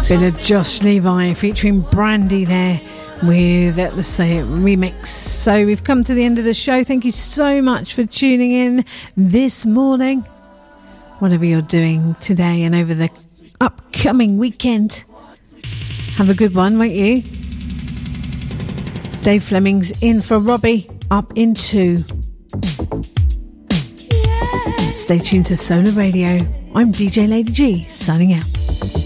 Bit of Josh Levi featuring Brandy there with, let's say, remix. So we've come to the end of the show. Thank you so much for tuning in this morning. Whatever you're doing today and over the upcoming weekend, have a good one, won't you? Dave Fleming's in for Robbie, up in 2. Stay tuned to Solar Radio. I'm DJ Lady G, signing out.